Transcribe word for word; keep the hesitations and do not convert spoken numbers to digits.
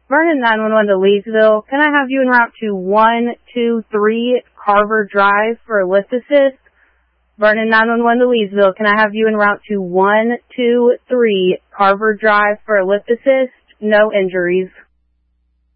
Vernon nine one one to Leesville. Can I have you en route to one two three Carver Drive for a lift assist? Vernon nine one one to Leesville. Can I have you en route to one two three Carver Drive for a lift assist? No injuries.